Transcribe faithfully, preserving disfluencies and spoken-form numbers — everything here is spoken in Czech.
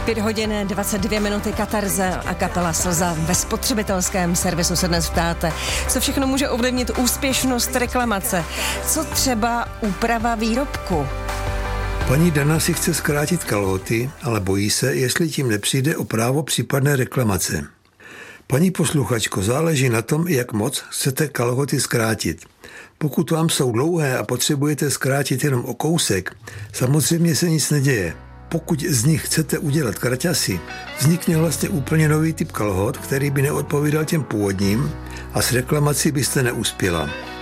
Pět hodin, dvacet dvě minuty, Katarze a kapela Slza ve spotřebitelském servisu se dnes ptáte. Co všechno může ovlivnit úspěšnost reklamace? Co třeba úprava výrobku? Paní Dana si chce zkrátit kalhoty, ale bojí se, jestli tím nepřijde o právo případné reklamace. Paní posluchačko, záleží na tom, jak moc chcete kalhoty zkrátit. Pokud vám jsou dlouhé a potřebujete zkrátit jenom o kousek, samozřejmě se nic neděje. Pokud z nich chcete udělat kraťasy, vznikne vlastně úplně nový typ kalhot, který by neodpovídal těm původním a s reklamací byste neuspěla.